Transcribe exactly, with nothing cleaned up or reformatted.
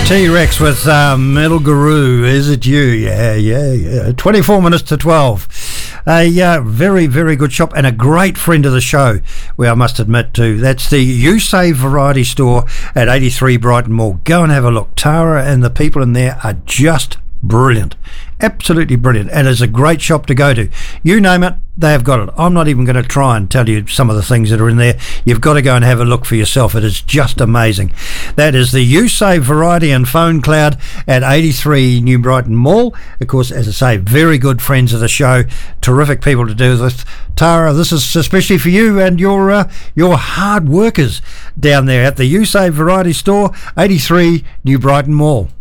T-Rex with uh, Metal Guru. Is it you? Yeah, yeah, yeah. twenty-four minutes to twelve. A uh, very, very good shop and a great friend of the show, well, I must admit too. That's the You Save Variety Store at eighty-three Brighton Mall. Go and have a look. Tara and the people in there are just brilliant. Absolutely brilliant. And it's a great shop to go to. You name it, they have got it. I'm not even going to try and tell you some of the things that are in there. You've got to go and have a look for yourself. It is just amazing. That is the You Save Variety and Phone Cloud at eighty-three New Brighton Mall. Of course, as I say, very good friends of the show. Terrific people to do with. Tara, this is especially for you and your uh, your hard workers down there at the You Save Variety Store, eighty-three New Brighton Mall.